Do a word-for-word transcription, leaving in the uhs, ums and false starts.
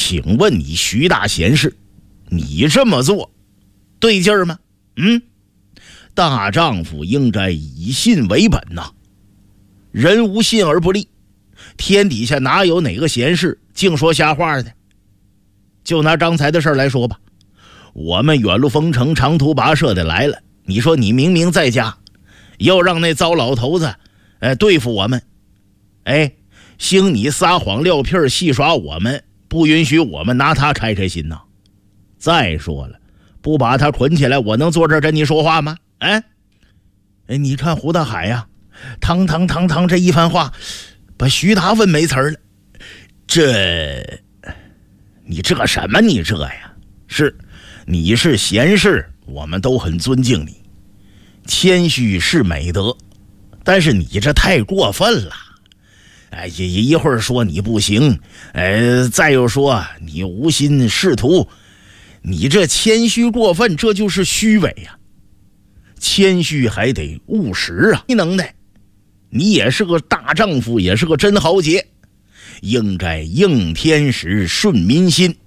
请问你徐大贤士，你这么做对劲儿吗？嗯，大丈夫应该以信为本呐、啊，人无信而不立，天底下哪有哪个贤士净说瞎话的？就拿刚才的事儿来说吧，我们远路封城长途跋涉的来了，你说你明明在家，又让那糟老头子哎对付我们，哎，兴你撒谎撂屁儿戏耍我们，不允许我们拿他开开心呐。再说了，不把他捆起来，我能坐这儿跟你说话吗？哎，哎，你看胡大海呀、啊，堂堂堂堂这一番话，把徐达问没词儿了。这，你这什么？你这呀，是，你是贤士，我们都很尊敬你，谦虚是美德，但是你这太过分了。哎，一一会儿说你不行，哎，再又说你无心仕途，你这谦虚过分，这就是虚伪呀、啊。谦虚还得务实啊，你能耐，你也是个大丈夫，也是个真豪杰，应该应天时顺民心，